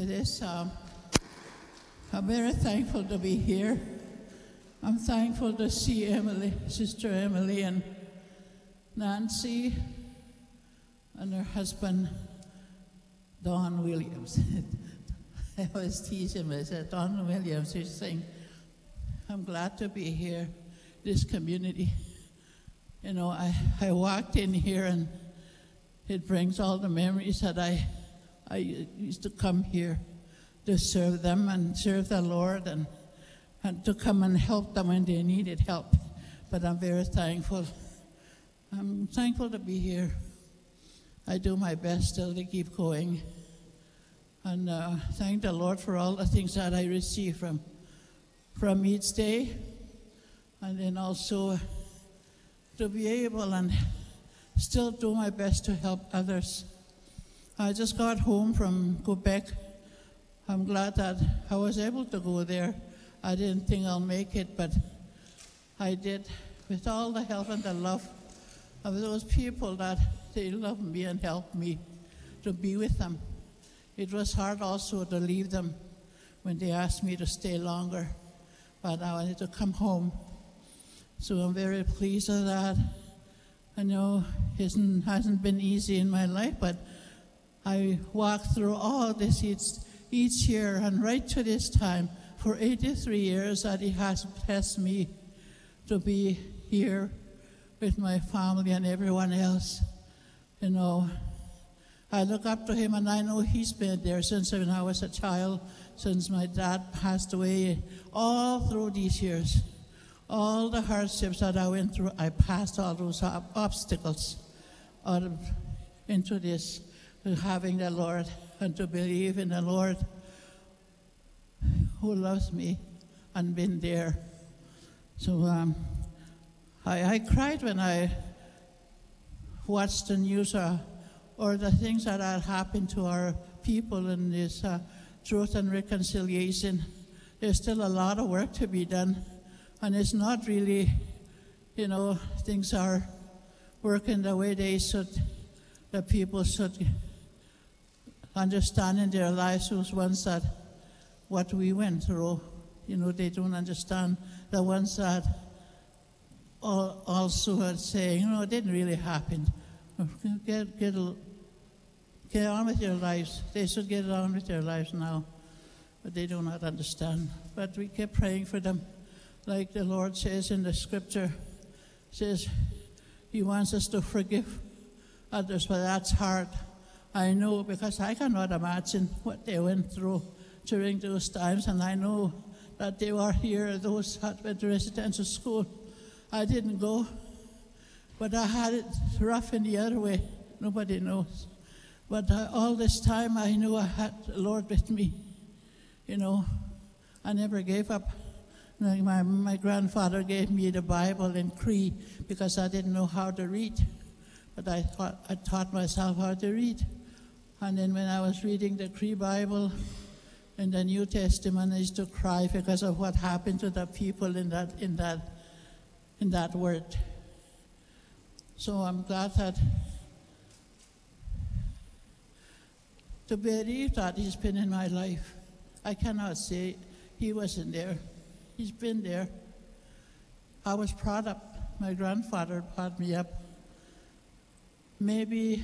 say this. I'm very thankful to be here. I'm thankful to see Emily, Sister Emily, and Nancy, and her husband, Don Williams. I always tease him. I said, Don Williams, he's saying, I'm glad to be here, this community. You know, I walked in here and it brings all the memories that I used to come here to serve them and serve the Lord and to come and help them when they needed help. But I'm very thankful. I'm thankful to be here. I do my best still to keep going. And thank the Lord for all the things that I receive from each day. And then also to be able and still do my best to help others. I just got home from Quebec. I'm glad that I was able to go there. I didn't think I'll make it, but I did with all the help and the love of those people that they love me and help me to be with them. It was hard also to leave them when they asked me to stay longer, but I wanted to come home. So I'm very pleased with that. I know it hasn't been easy in my life, but I walked through all this each year and right to this time for 83 years that He has blessed me to be here with my family and everyone else. You know, I look up to Him and I know He's been there since when I was a child, since my dad passed away, all through these years. All the hardships that I went through, I passed all those obstacles into this, having the Lord and to believe in the Lord who loves me and been there. So I cried when I watched the news or the things that had happened to our people in this truth and reconciliation. There's still a lot of work to be done. And it's not really, you know, things are working the way they should, the people should understand in their lives, those ones that what we went through, you know, they don't understand. The ones that also are saying, you know, it didn't really happen. Get on with your lives. They should get on with their lives now, but they do not understand. But we keep praying for them. Like the Lord says in the scripture, says He wants us to forgive others, but that's hard. I know because I cannot imagine what they went through during those times, and I know that they were here, those that went to residential school. I didn't go, but I had it rough in the other way. Nobody knows. But all this time I knew I had the Lord with me. You know, I never gave up. Like my grandfather gave me the Bible in Cree because I didn't know how to read. But I taught myself how to read. And then when I was reading the Cree Bible in the New Testament, I used to cry because of what happened to the people in that word. So I'm glad that to believe that He's been in my life. I cannot say He wasn't there. He's been there. I was brought up. My grandfather brought me up. Maybe